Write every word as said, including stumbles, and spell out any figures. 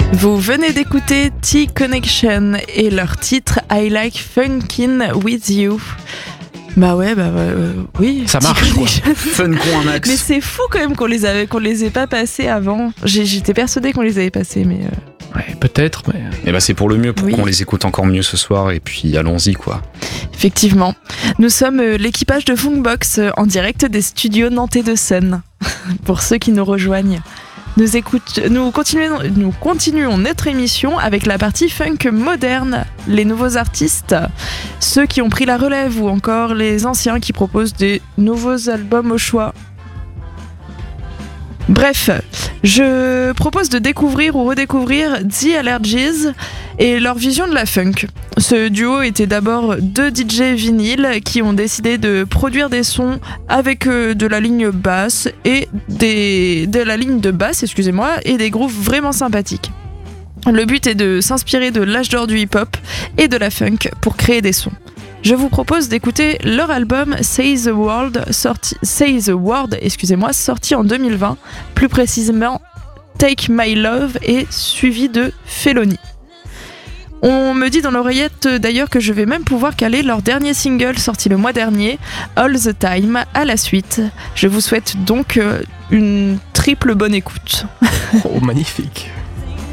Vous venez d'écouter T-Connection et leur titre I Like Funkin' With You. Bah ouais, bah euh, oui. Ça marche quoi. Fun con un max. Mais c'est fou quand même qu'on les avait, qu'on les ait pas passés avant. J'ai, j'étais persuadée qu'on les avait passés, mais. Euh... Ouais, peut-être, mais. Et bah c'est pour le mieux, pour Oui. qu'on les écoute encore mieux ce soir, et puis allons-y quoi. Effectivement. Nous sommes euh, l'équipage de Funkbox euh, en direct des studios nantais de Sun. Pour ceux qui nous rejoignent. Nous, écoute, nous, continuons, nous continuons notre émission avec la partie funk moderne, les nouveaux artistes, ceux qui ont pris la relève ou encore les anciens qui proposent des nouveaux albums au choix. Bref, je propose de découvrir ou redécouvrir The Allergies et leur vision de la funk. Ce duo était d'abord deux D J vinyles qui ont décidé de produire des sons avec euh, de la ligne basse et des de la ligne de basse, excusez-moi, et des grooves vraiment sympathiques. Le but est de s'inspirer de l'âge d'or du hip-hop et de la funk pour créer des sons. Je vous propose d'écouter leur album Say the World, sorti, Say the Word, excusez-moi, sorti en deux mille vingt, plus précisément Take My Love et suivi de Felony. On me dit dans l'oreillette d'ailleurs que je vais même pouvoir caler leur dernier single sorti le mois dernier, All the Time, à la suite. Je vous souhaite donc une triple bonne écoute. Oh, magnifique.